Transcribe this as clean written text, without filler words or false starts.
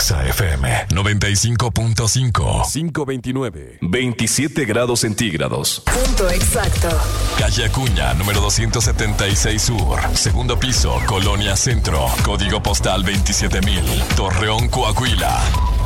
Exa FM 95.5. 529. 27 grados centígrados. Punto exacto. Calle Acuña, número 276 Sur. Segundo piso, Colonia Centro. Código postal 27,000. Torreón, Coahuila.